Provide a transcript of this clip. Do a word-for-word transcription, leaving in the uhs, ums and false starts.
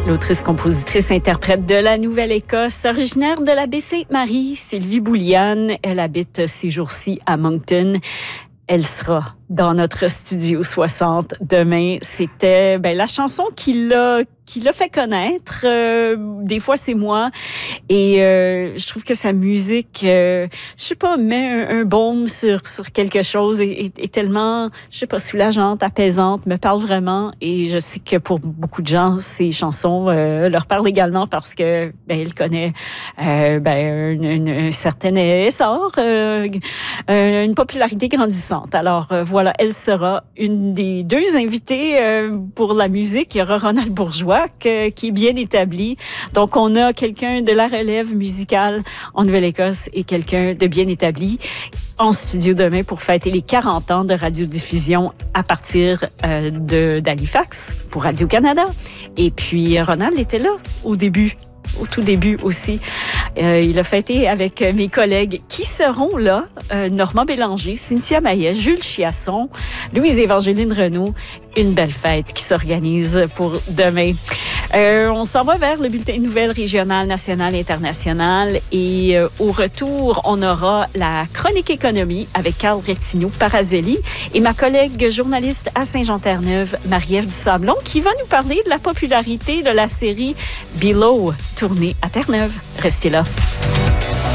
L'autrice, compositrice, interprète de la Nouvelle-Écosse, originaire de la baie Sainte-Marie, Sylvie Bouliane. Elle habite ces jours-ci à Moncton. Elle sera dans notre studio soixante demain. C'était ben, la chanson qui l'a qui l'a fait connaître. Euh, des fois, c'est moi. Et euh, je trouve que sa musique, euh, je sais pas, met un, un baume sur sur quelque chose et est, est tellement, je sais pas, soulageante, apaisante, me parle vraiment. Et je sais que pour beaucoup de gens, ces chansons euh, leur parlent également parce que ben elle connaît euh, ben un, un certain essor, euh, une popularité grandissante. Alors euh, voilà, elle sera une des deux invitées euh, pour la musique. Il y aura Ronald Bourgeois que, qui est bien établi. Donc on a quelqu'un de la relève musicale en Nouvelle-Écosse et quelqu'un de bien établi en studio demain pour fêter les quarante ans de radiodiffusion à partir euh, de d'Halifax pour Radio-Canada. Et puis Ronald était là au début. Au tout début aussi. Euh, il a fêté avec mes collègues qui seront là, euh, Normand Bélanger, Cynthia Maillet, Jules Chiasson, Louise-Évangeline Renaud. Une belle fête qui s'organise pour demain. Euh, on s'en va vers le bulletin de nouvelles régionales, nationales et internationales. Et euh, au retour, on aura la chronique économie avec Carl Rétineau-Parazelli et ma collègue journaliste à Saint-Jean-Terre-Neuve, Marie-Ève Dusablon, qui va nous parler de la popularité de la série Below, tournée à Terre-Neuve. Restez là.